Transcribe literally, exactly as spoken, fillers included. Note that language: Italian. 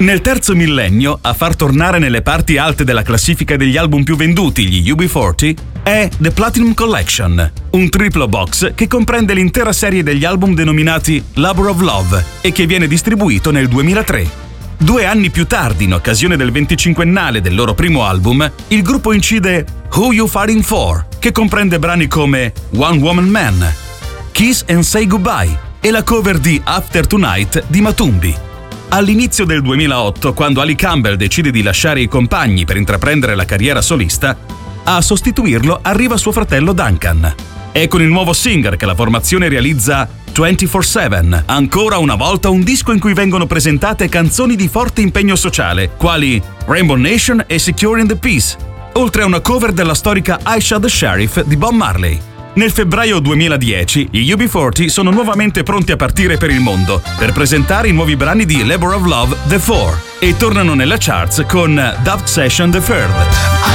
Nel terzo millennio, a far tornare nelle parti alte della classifica degli album più venduti gli U B quaranta è The Platinum Collection, un triplo box che comprende l'intera serie degli album denominati Labor of Love e che viene distribuito nel duemilatré. Due anni più tardi, in occasione del venticinquennale del loro primo album, il gruppo incide Who You Fighting For, che comprende brani come One Woman Man, Kiss and Say Goodbye e la cover di After Tonight di Matumbi. All'inizio del duemilaotto, quando Ali Campbell decide di lasciare i compagni per intraprendere la carriera solista, a sostituirlo arriva suo fratello Duncan. È con il nuovo singer che la formazione realizza ventiquattro sette, ancora una volta un disco in cui vengono presentate canzoni di forte impegno sociale, quali Rainbow Nation e Securing the Peace, oltre a una cover della storica I Shot the Sheriff di Bob Marley. Nel febbraio duemiladieci, gli U B quaranta sono nuovamente pronti a partire per il mondo per presentare i nuovi brani di Labor of Love The Four e tornano nella charts con Daft Session The Third.